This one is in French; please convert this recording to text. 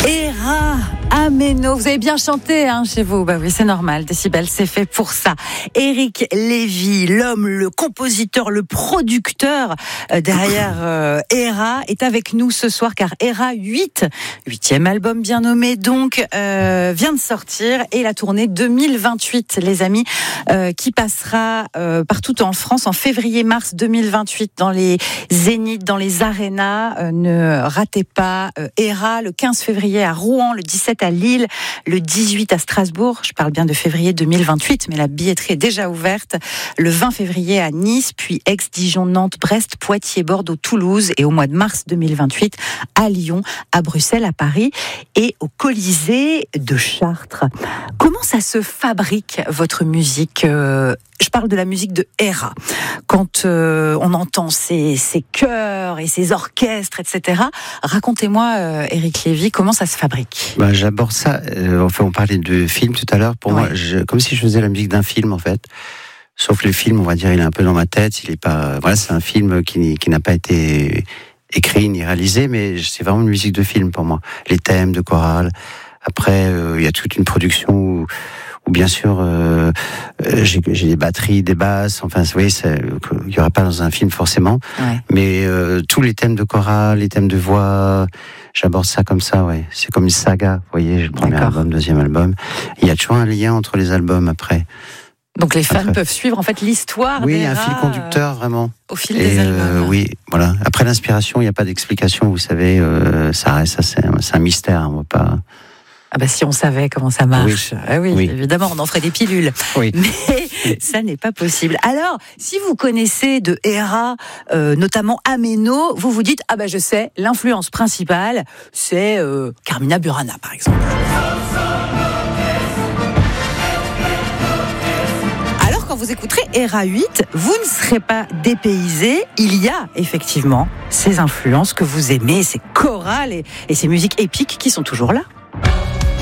Héra, Ameno, vous avez bien chanté chez vous. Bah oui, c'est normal, Décibel, c'est fait pour ça. Éric Lévy, l'homme, le compositeur, le producteur derrière Héra, est avec nous ce soir car Héra 8e album bien nommé donc, vient de sortir et la tournée 2028, les amis, qui passera partout en France en février-mars 2028 dans les zéniths, dans les arénas. Ne ratez pas Héra, le 15 février à Rouen, le 17 à Lille, le 18 à Strasbourg. Je parle bien de février 2028, mais la billetterie est déjà ouverte. Le 20 février à Nice, puis Aix, Dijon, Nantes, Brest, Poitiers, Bordeaux, Toulouse. Et au mois de mars 2028 à Lyon, à Bruxelles, à Paris et au Colisée de Chartres. Comment ça se fabrique, votre musique ? Je parle de la musique de Héra. Quand on entend ces chœurs et ces orchestres, etc. Racontez-moi, Éric Lévy, comment ça se fabrique ? J'aborde ça. On parlait de film tout à l'heure. Pour moi, comme si je faisais la musique d'un film, en fait. Sauf le film, on va dire, il est un peu dans ma tête. Il est pas. Voilà, c'est un film qui n'a pas été écrit ni réalisé, mais c'est vraiment une musique de film pour moi. Les thèmes de chorale. Après, il y a toute une production où bien sûr j'ai des batteries, des basses, enfin vous voyez, il y aurait pas dans un film forcément, mais tous les thèmes de chorale, les thèmes de voix, j'aborde ça comme ça, c'est comme une saga, vous voyez, j'ai le premier album, deuxième album, il y a toujours un lien entre les albums après. Donc les fans peuvent suivre en fait l'histoire. Oui, il y a un fil conducteur vraiment. Au fil des albums. Oui, voilà. Après l'inspiration, il n'y a pas d'explication, vous savez, ça reste, c'est un mystère, on va pas. Ah bah si on savait comment ça marche, oui. Évidemment, on en ferait des pilules. Oui. Mais ça n'est pas possible. Alors, si vous connaissez de Héra, notamment Ameno, vous vous dites ah bah je sais, l'influence principale, c'est Carmina Burana par exemple. Alors quand vous écouterez Héra 8, vous ne serez pas dépaysé. Il y a effectivement ces influences que vous aimez, ces chorales et ces musiques épiques qui sont toujours là.